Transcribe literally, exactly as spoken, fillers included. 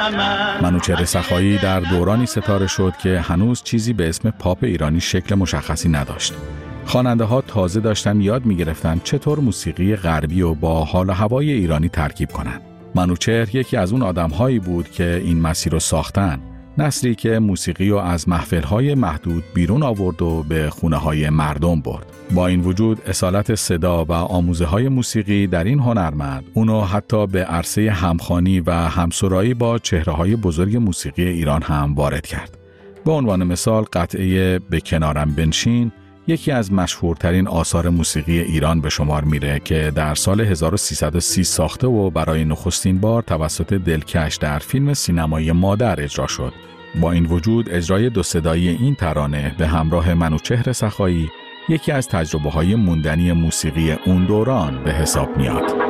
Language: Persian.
منوچهر سخایی در دورانی ستاره شد که هنوز چیزی به اسم پاپ ایرانی شکل مشخصی نداشت. خواننده ها تازه داشتن یاد می گرفتن چطور موسیقی غربی و با حال و هوای ایرانی ترکیب کنن. منوچهر یکی از اون آدم‌هایی بود که این مسیر رو ساختن. نسلی که موسیقی رو از محفل‌های محدود بیرون آورد و به خونه‌های مردم برد. با این وجود اصالت صدا و آموزه‌های موسیقی در این هنرمند اونو حتی به عرصه همخوانی و همسرایی با چهره‌های بزرگ موسیقی ایران هم وارد کرد. به عنوان مثال قطعه به کنارم بنشین یکی از مشهورترین آثار موسیقی ایران به شمار میره که در سال هزار و سیصد و سی ساخته و برای نخستین بار توسط دلکش در فیلم سینمایی مادر اجرا شد. با این وجود اجرای دو صدایی این ترانه به همراه منوچهر سخایی یکی از تجربه‌های موندنی موسیقی اون دوران به حساب میاد.